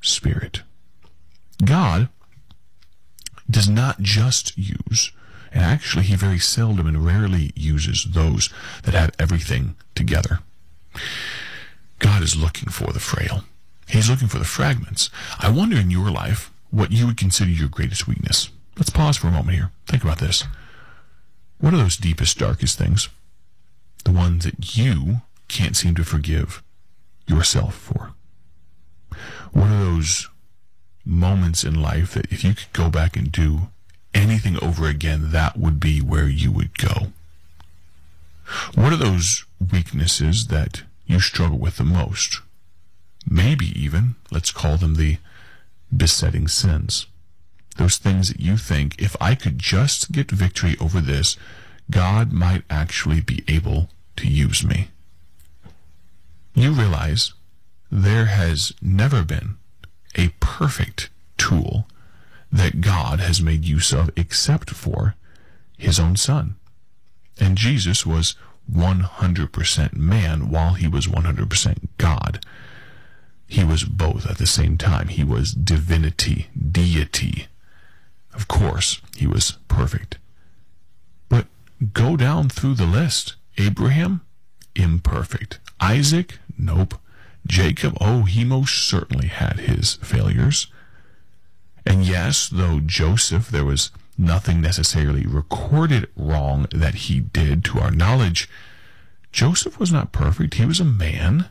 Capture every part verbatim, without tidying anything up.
Spirit. God does not just use, and actually he very seldom and rarely uses those that have everything together. God is looking for the frail. He's looking for the fragments. I wonder in your life what you would consider your greatest weakness. Let's pause for a moment here. Think about this. What are those deepest, darkest things? The ones that you can't seem to forgive yourself for. What are those moments in life that if you could go back and do anything over again, that would be where you would go? What are those weaknesses that you struggle with the most? Maybe even, let's call them the besetting sins. Those things that you think, if I could just get victory over this, God might actually be able to use me. You realize there has never been a perfect tool that God has made use of except for his own Son. And Jesus was one hundred percent man while he was one hundred percent God. He was both at the same time. He was divinity, deity. Of course, he was perfect. But go down through the list. Abraham, imperfect. Isaac, nope. Jacob, oh, he most certainly had his failures. And yes, though Joseph, there was nothing necessarily recorded wrong that he did to our knowledge. Joseph was not perfect. He was a man.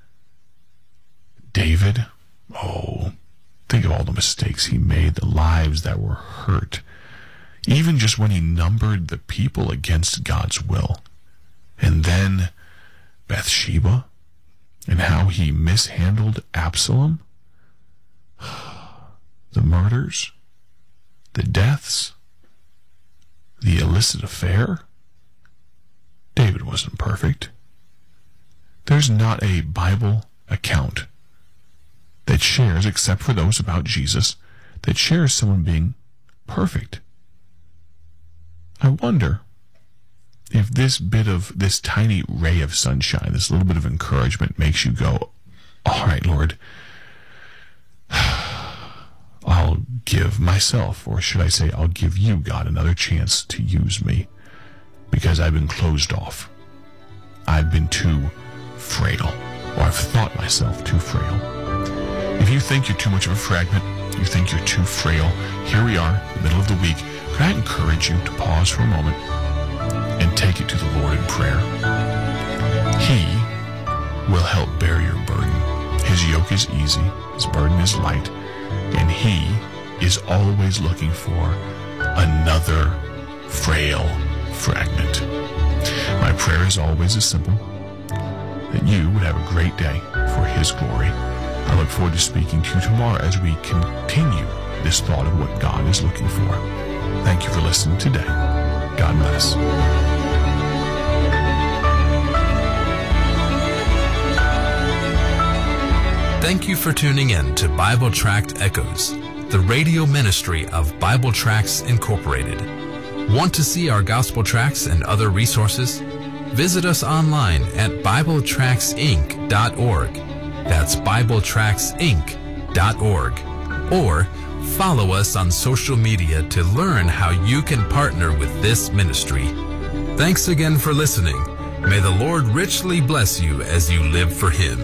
David, oh, think of all the mistakes he made, the lives that were hurt. Even just when he numbered the people against God's will. And then Bathsheba, and how he mishandled Absalom. The murders, the deaths, the illicit affair. David wasn't perfect. There's not a Bible account that shares, except for those about Jesus, that shares someone being perfect. I wonder if this bit of, this tiny ray of sunshine, this little bit of encouragement makes you go, all right, Lord, I'll give myself, or should I say, I'll give you, God, another chance to use me, because I've been closed off. I've been too frail, or I've thought myself too frail. If you think you're too much of a fragment, you think you're too frail, here we are, in the middle of the week. Could I encourage you to pause for a moment and take it to the Lord in prayer? He will help bear your burden. His yoke is easy, his burden is light, and he is always looking for another frail fragment. My prayer is always as simple, that you would have a great day for his glory. I look forward to speaking to you tomorrow as we continue this thought of what God is looking for. Thank you for listening today. God bless. Thank you for tuning in to Bible Tract Echoes, the radio ministry of Bible Tracts Incorporated. Want to see our gospel tracts and other resources? Visit us online at bible tracts inc dot org. That's bible tracts inc dot org. Or follow us on social media to learn how you can partner with this ministry. Thanks again for listening. May the Lord richly bless you as you live for him.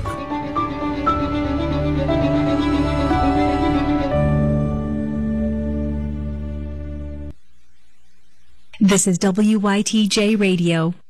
This is W Y T J Radio,